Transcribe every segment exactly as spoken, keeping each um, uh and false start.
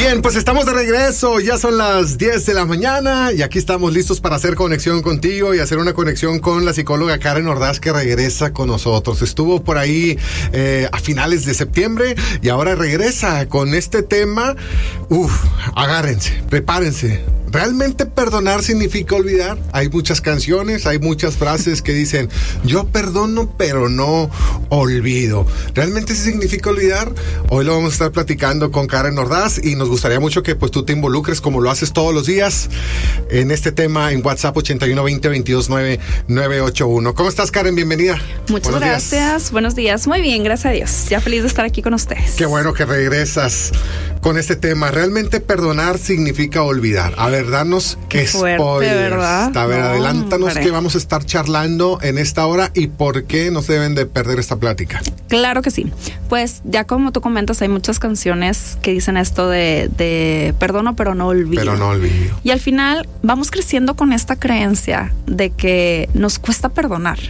bien, pues estamos de regreso, ya son las diez de la mañana y aquí estamos listos para hacer conexión contigo y hacer una conexión con la psicóloga Karen Ordaz, que regresa con nosotros. Estuvo por ahí eh, a finales de septiembre y ahora regresa con este tema. Uf, agárrense, prepárense. ¿Realmente perdonar significa olvidar? Hay muchas canciones, hay muchas frases que dicen, yo perdono pero no olvido. ¿Realmente sí significa olvidar? Hoy lo vamos a estar platicando con Karen Ordaz y nos gustaría mucho que pues tú te involucres como lo haces todos los días en este tema en WhatsApp ochenta y uno veinte veintidós nueve nueve ocho uno. ¿Cómo estás, Karen? Bienvenida. Muchas Buenos gracias. Días. Buenos días. Muy bien, gracias a Dios. Ya feliz de estar aquí con ustedes. Qué bueno que regresas con este tema. ¿Realmente perdonar significa olvidar? A ver, danos Qué spoilers. Fuerte, ¿verdad? A ver, no, adelántanos hombre. Que vamos a estar charlando en esta hora y por qué no se deben de perder esta plática. Claro que sí. Pues ya como tú comentas, hay muchas canciones que dicen esto de, de perdono pero no olvido. Pero no olvido. Y al final vamos creciendo con esta creencia de que nos cuesta perdonar.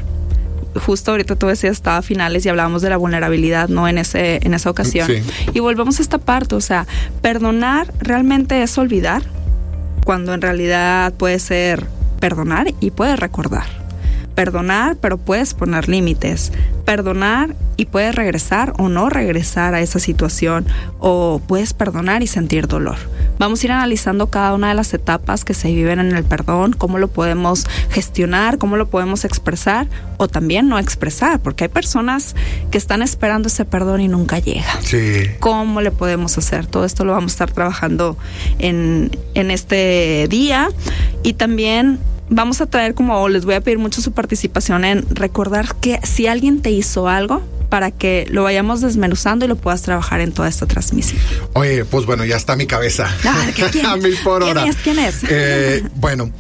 Justo ahorita tú decías, estaba a finales y hablábamos de la vulnerabilidad, ¿no? En ese, en esa ocasión. Sí. Y volvemos a esta parte, o sea, perdonar realmente es olvidar, cuando en realidad puede ser perdonar y puedes recordar. Perdonar, pero puedes poner límites. Perdonar y puedes regresar o no regresar a esa situación, o puedes perdonar y sentir dolor. Vamos a ir analizando cada una de las etapas que se viven en el perdón, cómo lo podemos gestionar, cómo lo podemos expresar o también no expresar, porque hay personas que están esperando ese perdón y nunca llega. Sí. ¿Cómo le podemos hacer? Todo esto lo vamos a estar trabajando en, en este día y también vamos a traer como, les voy a pedir mucho su participación en recordar que si alguien te hizo algo, para que lo vayamos desmenuzando y lo puedas trabajar en toda esta transmisión. Oye, pues bueno, ya está mi cabeza. Ah, ¿quién? A mil por hora. ¿Quién es? ¿Quién es? Eh, bueno,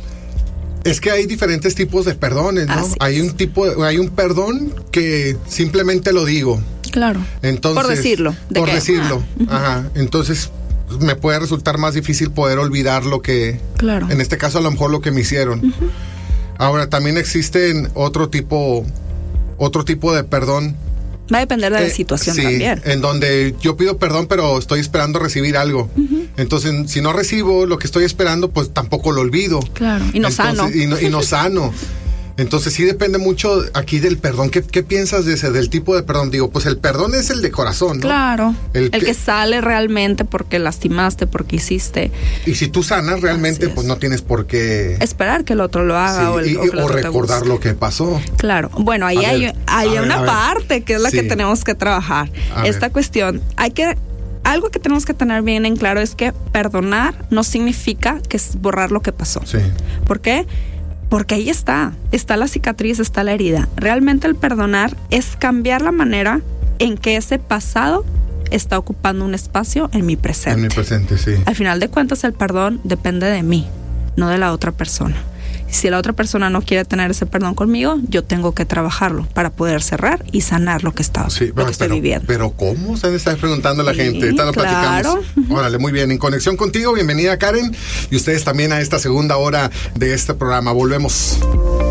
es que hay diferentes tipos de perdones, ¿no? Así hay es. un tipo, hay un perdón que simplemente lo digo. Claro. Entonces, por decirlo. ¿De por qué? decirlo. Ah, Ajá. Entonces me puede resultar más difícil poder olvidar lo que, claro. En este caso a lo mejor lo que me hicieron. Uh-huh. Ahora también existen otro tipo, otro tipo de perdón. Va a depender de eh, la situación sí, también. En donde yo pido perdón, pero estoy esperando recibir algo. Uh-huh. Entonces, si no recibo lo que estoy esperando, pues tampoco lo olvido. Claro. Y no Entonces, sano. Y no, y no sano. Entonces sí depende mucho aquí del perdón. ¿Qué, qué piensas de ese, del tipo de perdón? Digo, pues el perdón es el de corazón, ¿no? Claro. El, el que, que sale realmente porque lastimaste, porque hiciste. Y si tú sanas realmente, pues no tienes por qué esperar que el otro lo haga. Sí, o, el, y, o, que el o otro recordar lo que pasó. Claro. Bueno, ahí a hay, ver, hay a una ver, parte que es la sí. que tenemos que trabajar. A Esta ver. cuestión, hay que... Algo que tenemos que tener bien en claro es que perdonar no significa que es borrar lo que pasó. Sí. ¿Por qué? Porque ahí está, está la cicatriz, está la herida. Realmente el perdonar es cambiar la manera en que ese pasado está ocupando un espacio en mi presente. En mi presente, sí. Al final de cuentas, el perdón depende de mí, no de la otra persona. Si la otra persona no quiere tener ese perdón conmigo, yo tengo que trabajarlo para poder cerrar y sanar lo que está sí, lo bueno, que estoy pero, viviendo. Pero ¿cómo? Se está preguntando la sí, gente. Ahorita lo claro. platicamos. Órale, muy bien. En conexión contigo, bienvenida Karen. Y ustedes también a esta segunda hora de este programa. Volvemos.